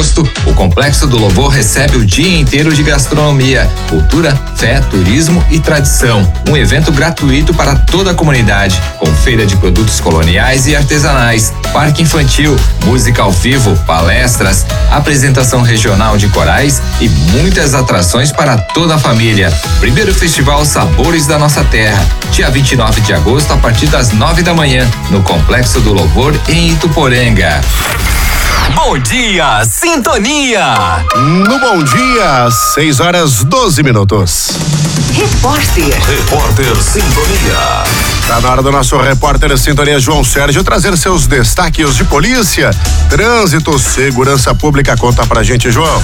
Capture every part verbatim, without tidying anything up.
agosto, o Complexo do Louvor recebe o dia inteiro de gastronomia, cultura, fé, turismo e tradição. Um evento gratuito para toda a comunidade, com feira de produtos coloniais e artesanais, parque infantil, música ao vivo, palestras, apresentação regional de corais e muitas atrações para toda a família. Primeiro Festival Sabores da Nossa Terra, dia vinte e nove de agosto, a partir das nove da manhã, no Complexo do Louvor, em Ituporanga. Bom dia, Sintonia! No Bom Dia, seis horas doze minutos. Repórter. Repórter Sintonia. Tá na hora do nosso repórter Sintonia João Sérgio trazer seus destaques de polícia, trânsito, segurança pública. Conta pra gente, João.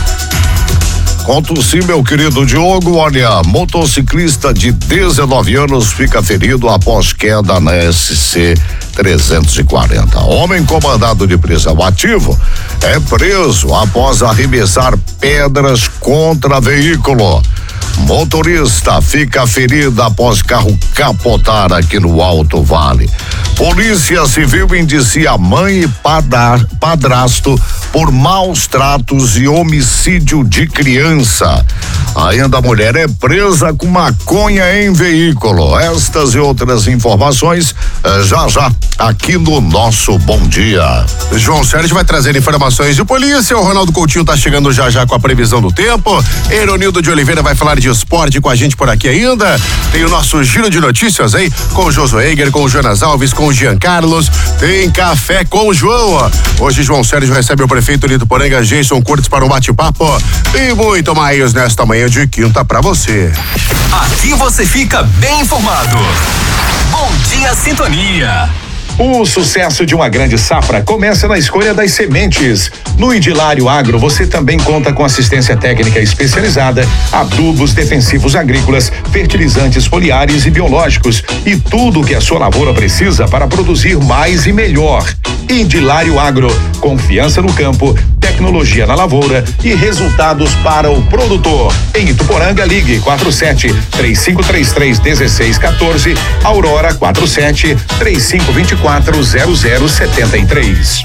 Conto sim, meu querido Diogo. Olha, motociclista de dezenove anos fica ferido após queda na S C trezentos e quarenta. Homem comandado de prisão ativo é preso após arremessar pedras contra veículo. Motorista fica ferido após carro capotar aqui no Alto Vale. Polícia Civil indicia mãe e padar, padrasto por maus tratos e homicídio de criança. Ainda a mulher é presa com maconha em veículo. Estas e outras informações já já aqui no nosso Bom Dia. João Sérgio vai trazer informações de polícia. O Ronaldo Coutinho tá chegando já já com a previsão do tempo. Eronildo de Oliveira vai falar de esporte com a gente por aqui ainda. Tem o nosso giro de notícias aí com o Josué Eiger, com o Jonas Alves, com o Jean Carlos. Tem café com o João. Hoje João Sérgio recebe o prefeito de Ituporanga, Jason Curtis, para um bate-papo e muito mais nesta manhã de quinta pra você. Aqui você fica bem informado. Bom dia, Sintonia. O sucesso de uma grande safra começa na escolha das sementes. No Idilário Agro, você também conta com assistência técnica especializada, adubos defensivos agrícolas, fertilizantes foliares e biológicos e tudo o que a sua lavoura precisa para produzir mais e melhor. Idilário Agro, confiança no campo, tecnologia na lavoura e resultados para o produtor. Em Ituporanga, ligue quatro sete três cinco três três um seis um quatro, Aurora quatro sete três cinco dois quatro zero zero sete três.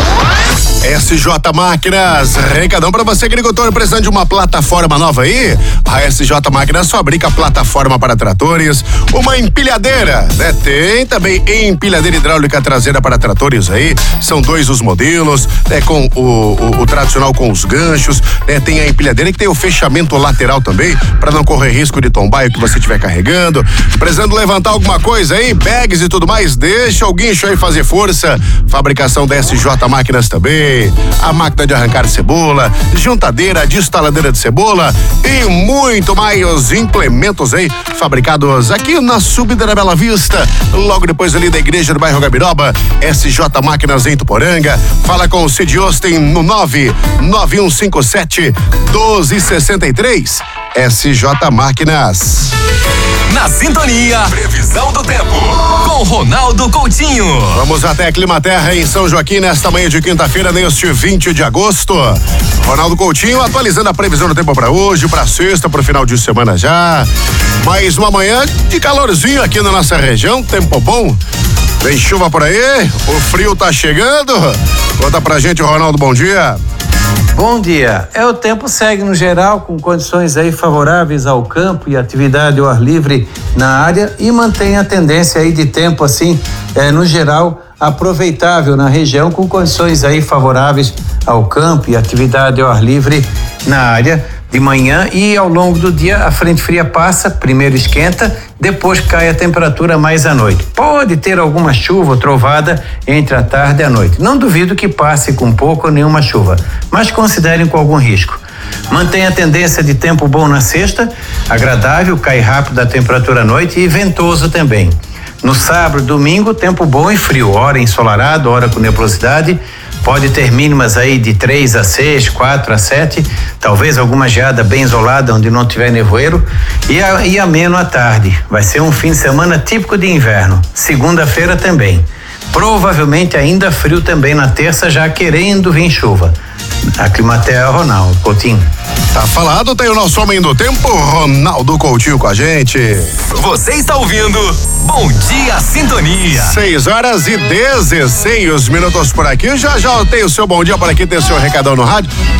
S J Máquinas, recadão pra você, agricultor, precisando de uma plataforma nova aí? A S J Máquinas fabrica plataforma para tratores, uma empilhadeira, né? Tem também empilhadeira hidráulica traseira para tratores aí, são dois os modelos, né? Com o, o, o tradicional com os ganchos, né? Tem a empilhadeira que tem o fechamento lateral também, para não correr risco de tombar o que você estiver carregando. Precisando levantar alguma coisa aí, bags e tudo mais, deixa o guincho aí fazer força. Fabricação da S J Máquinas também. A máquina de arrancar cebola, juntadeira, destaladeira de cebola e muito mais implementos aí, fabricados aqui na subida da Bela Vista, logo depois ali da igreja do bairro Gabiroba. S J Máquinas em Ituporanga. Fala com o Cid Osten no nove nove um cinco sete um dois seis três. S J Máquinas. Na Sintonia, previsão do tempo com Ronaldo Coutinho. Vamos até a Climaterra em São Joaquim nesta manhã de quinta-feira, neste vinte de agosto. Ronaldo Coutinho atualizando a previsão do tempo para hoje, para sexta, para o final de semana já. Mais uma manhã de calorzinho aqui na nossa região, tempo bom. Vem chuva por aí, o frio tá chegando. Conta pra gente, Ronaldo, bom dia. Bom dia. É, o tempo segue no geral com condições aí favoráveis ao campo e atividade ao ar livre na área e mantém a tendência aí de tempo assim, é, no geral, aproveitável na região com condições aí favoráveis ao campo e atividade ao ar livre na área de manhã e ao longo do dia a frente fria passa, primeiro esquenta, depois cai a temperatura mais à noite. Pode ter alguma chuva ou trovada entre a tarde e a noite. Não duvido que passe com pouco ou nenhuma chuva, mas considerem com algum risco. Mantém a tendência de tempo bom na sexta, agradável, cai rápido a temperatura à noite e ventoso também. No sábado, domingo, tempo bom e frio, hora ensolarado, hora com nebulosidade. Pode ter mínimas aí de três a seis, quatro a sete, talvez alguma geada bem isolada onde não tiver nevoeiro e, a, e ameno à tarde. Vai ser um fim de semana típico de inverno. Segunda-feira também. Provavelmente ainda frio também na terça, já querendo vir chuva. A Climaterra, Ronaldo Coutinho. Tá falado, tem o nosso homem do tempo, Ronaldo Coutinho, com a gente. Você está ouvindo Bom Dia Sintonia. seis horas e dezesseis minutos por aqui. Já já tem o seu bom dia por aqui, tem o seu recadão no rádio.